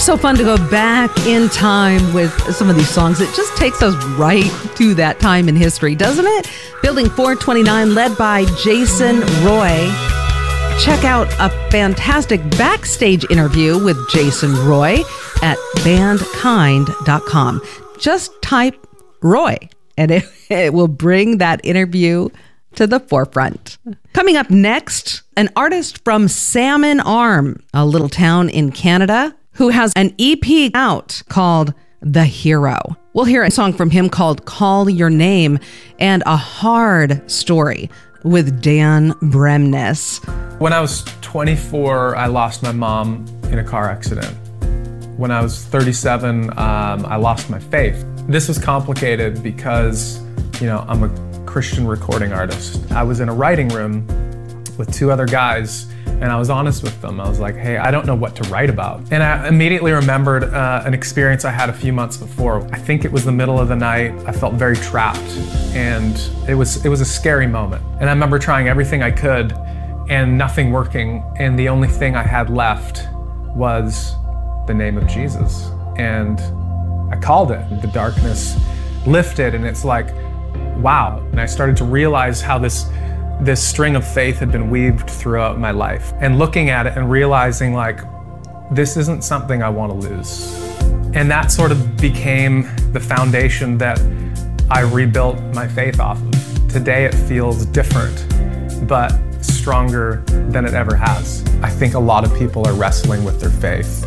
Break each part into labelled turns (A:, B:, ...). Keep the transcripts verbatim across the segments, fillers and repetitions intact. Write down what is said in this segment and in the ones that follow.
A: So fun to go back in time with some of these songs. It just takes us right to that time in history, doesn't it? Building four twenty-nine, led by Jason Roy. Check out a fantastic backstage interview with Jason Roy at bandkind dot com. Just type Roy and it, it will bring that interview to the forefront. Coming up next, an artist from Salmon Arm, a little town in Canada, who has an E P out called The Hero. We'll hear a song from him called Call Your Name, and a hard story with Dan Bremnes.
B: When I was twenty-four, I lost my mom in a car accident. When I was thirty-seven, um, I lost my faith. This was complicated because, you know, I'm a Christian recording artist. I was in a writing room with two other guys, and I was honest with them. I was like, hey, I don't know what to write about. And I immediately remembered uh, an experience I had a few months before. I think it was the middle of the night. I felt very trapped, and it was, it was a scary moment. And I remember trying everything I could and nothing working, and the only thing I had left was the name of Jesus. And I called it. The darkness lifted, and it's like, wow. And I started to realize how this this string of faith had been weaved throughout my life, and looking at it and realizing, like, this isn't something I want to lose. And that sort of became the foundation that I rebuilt my faith off of. Today it feels different, but stronger than it ever has. I think a lot of people are wrestling with their faith,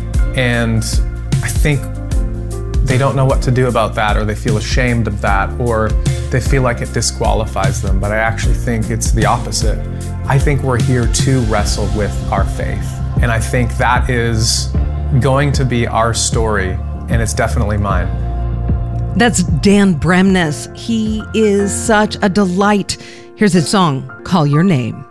B: and I think they don't know what to do about that, or they feel ashamed of that, or they feel like it disqualifies them. But I actually think it's the opposite. I think we're here to wrestle with our faith. And I think that is going to be our story, and it's definitely mine.
A: That's Dan Bremnes. He is such a delight. Here's his song, Call Your Name.